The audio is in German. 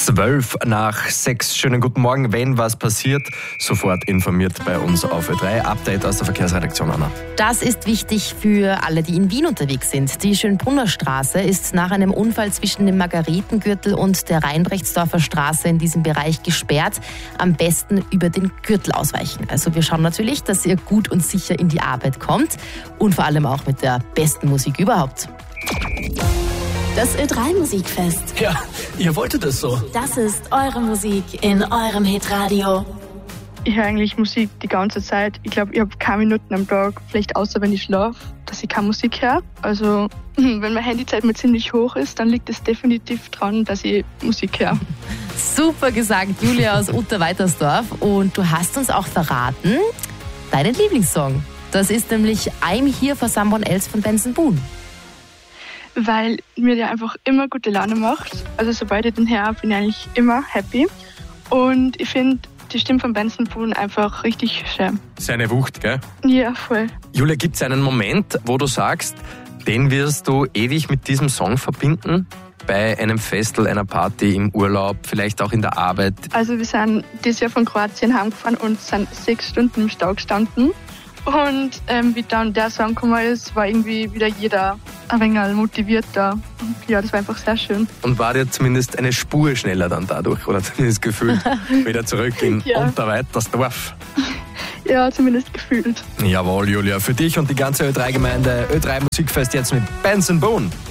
5:12. Schönen guten Morgen. Wenn was passiert, sofort informiert bei uns auf Ö3. Update aus der Verkehrsredaktion, Anna. Das ist wichtig für alle, die in Wien unterwegs sind. Die Schönbrunner Straße ist nach einem Unfall zwischen dem Margaretengürtel und der Reinbrechtsdorfer Straße in diesem Bereich gesperrt. Am besten über den Gürtel ausweichen. Also wir schauen natürlich, dass ihr gut und sicher in die Arbeit kommt und vor allem auch mit der besten Musik überhaupt. Das Ö3-Musikfest. Ja, ihr wolltet es so. Das ist eure Musik in eurem Hitradio. Ich höre eigentlich Musik die ganze Zeit. Ich glaube, ich habe keine Minuten am Tag, vielleicht außer wenn ich schlafe, dass ich keine Musik höre. Also, wenn meine Handyzeit mir ziemlich hoch ist, dann liegt es definitiv dran, dass ich Musik höre. Super gesagt, Julia aus Unterweitersdorf. Und du hast uns auch verraten, deinen Lieblingssong. Das ist nämlich I'm Here for Someone Else von Benson Boone. Weil mir der einfach immer gute Laune macht. Also sobald ich den höre, bin ich eigentlich immer happy. Und ich finde die Stimme von Benson Boone einfach richtig schön. Seine Wucht, gell? Ja, voll. Julia, gibt es einen Moment, wo du sagst, den wirst du ewig mit diesem Song verbinden? Bei einem Festel, einer Party, im Urlaub, vielleicht auch in der Arbeit? Also wir sind dieses Jahr von Kroatien heimgefahren und sind 6 Stunden im Stau gestanden. Und wie dann der Song gekommen ist, war irgendwie wieder jeder ein wenig motivierter. Und ja, das war einfach sehr schön. Und war dir zumindest eine Spur schneller dann dadurch? Oder zumindest gefühlt wieder zurück in Unterweitersdorf? Ja, zumindest gefühlt. Jawohl, Julia. Für dich und die ganze Ö3-Gemeinde, Ö3-Musikfest jetzt mit Benson Boone.